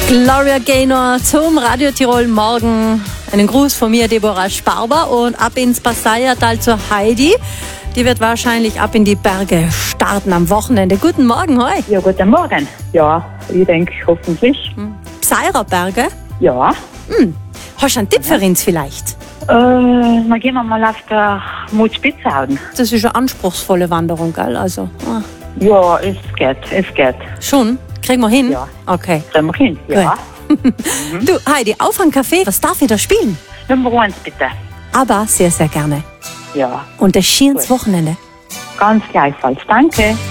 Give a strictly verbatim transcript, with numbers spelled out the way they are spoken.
Gloria Gaynor zum Radio Tirol Morgen. Einen Gruß von mir, Deborah Sparber, und ab ins Passaiertal zur Heidi. Die wird wahrscheinlich ab in die Berge starten am Wochenende. Guten Morgen, hoi. Ja, guten Morgen. Ja, ich denke hoffentlich. Hm. Pseirer Berge? Ja. Hm. Hast du einen Tipp für uns vielleicht? Äh, dann gehen wir mal auf der Mutspitzhausen. Das ist eine anspruchsvolle Wanderung, gell? Also, ah. Ja, es geht, es geht. Schon? Kriegen wir hin? Ja. Okay. Kriegen wir hin, ja. mhm. Du, Heidi, auf ein Café. Was darf ich da spielen? Nummer eins, bitte. Aber sehr, sehr gerne. Ja. Und das schönes Gut. Wochenende. Ganz gleichfalls. Danke.